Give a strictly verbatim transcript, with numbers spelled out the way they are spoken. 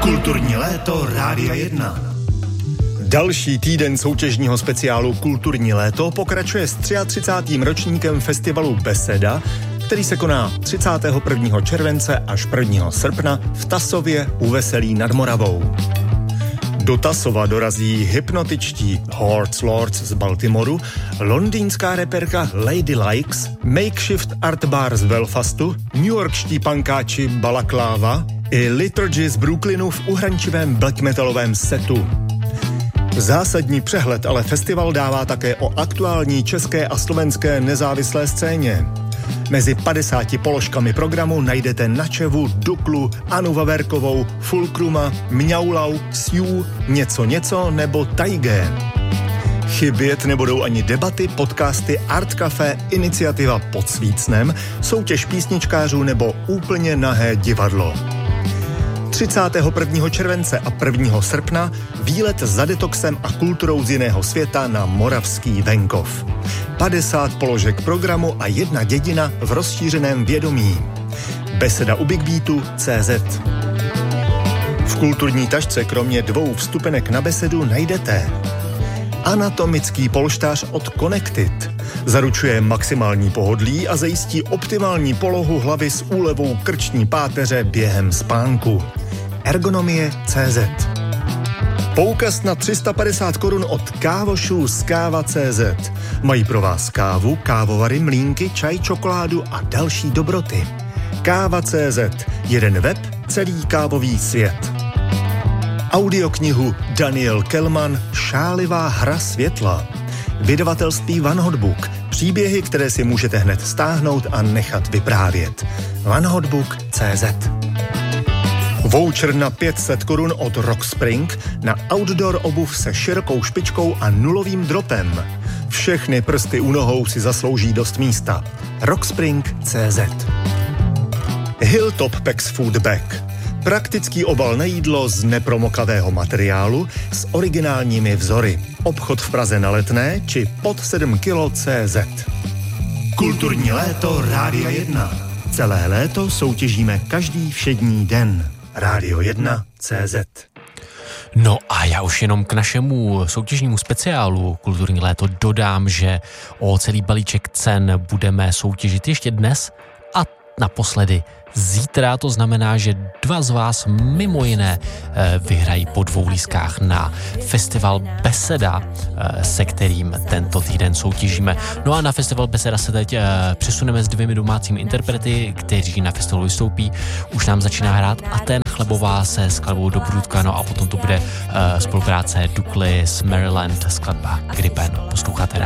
Kulturní léto Rádia jedna. Další týden soutěžního speciálu Kulturní léto pokračuje s třiatřicátým ročníkem festivalu Beseda, který se koná třicátého prvního července až prvního srpna v Tasově u Veselí nad Moravou. Do Tasova dorazí hypnotičtí Hordes Lords z Baltimoru, londýnská reperka Lady Likes, makeshift art bar z Belfastu, newyorkští pankáči Balaclava i Liturgy z Brooklynu v uhrančivém black metalovém setu. Zásadní přehled ale festival dává také o aktuální české a slovenské nezávislé scéně. Mezi padesáti položkami programu najdete Načevu, Duklu, Anu Vaverkovou, Fulkruma, Mňaulau, Siu, Něco něco nebo Taigé. Chybět nebudou ani debaty, podcasty, art café, iniciativa Pod svícnem, soutěž písničkářů nebo úplně nahé divadlo. třicátého prvního července a prvního srpna výlet za detoxem a kulturou z jiného světa na moravský venkov. padesát položek programu a jedna dědina v rozšířeném vědomí. Beseda u Big Beatu tečka cé zet. V kulturní tašce kromě dvou vstupenek na besedu najdete anatomický polštář od Connected. Zaručuje maximální pohodlí a zajistí optimální polohu hlavy s úlevou krční páteře během spánku. Ergonomie tečka cé zet. Poukaz na tři sta padesát korun od kávošů z káva tečka cé zet. Mají pro vás kávu, kávovary, mlýnky, čaj, čokoládu a další dobroty. káva tečka cé zet. Jeden web, celý kávový svět. Audioknihu Daniel Kellman Šálivá hra světla. Vydavatelství One Hot Book. Příběhy, které si můžete hned stáhnout a nechat vyprávět. one hot book tečka cé zet. Voucher na pět set korun od Rockspring na outdoor obuv se širokou špičkou a nulovým dropem. Všechny prsty u nohou si zaslouží dost místa. rockspring tečka cé zet. Hilltop Packs Food Bag. Praktický obal na jídlo z nepromokavého materiálu s originálními vzory. Obchod v Praze na Letné či pod sedm kilo tečka cé zet. Kulturní léto Rádia jedna. Celé léto soutěžíme každý všední den. Rádio jedna tečka cé zet. No a já už jenom k našemu soutěžnímu speciálu Kulturní léto dodám, že o celý balíček cen budeme soutěžit ještě dnes a naposledy zítra. To znamená, že dva z vás mimo jiné vyhrají po dvou lístkách na festival Beseda, se kterým tento týden soutěžíme. No a na festival Beseda se teď přesuneme s dvěmi domácími interprety, kteří na festivalu vystoupí. Už nám začíná hrát Aten Chlebová se skladbou Dobrůdka, no a potom to bude spolupráce Dukly s Maryland, skladba Gripen. Posloucháte